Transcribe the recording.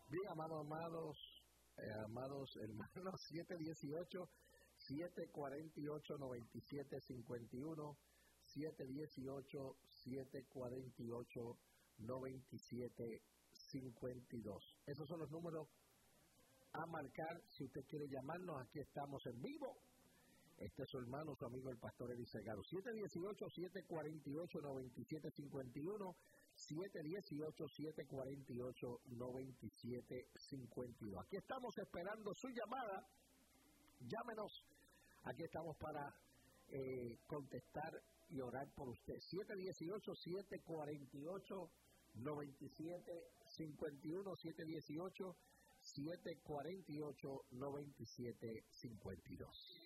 Bien, amados hermanos, 718-748-9751, 718-748-9752. Esos son los números a marcar si usted quiere llamarnos. Aquí estamos en vivo. Este es su hermano, su amigo, el pastor Eli Segaro. 718-748-9751, 718-748-9752. Aquí estamos esperando su llamada. Llámenos. Aquí estamos para contestar y orar por usted. 718-748-9751, 718-748-9752.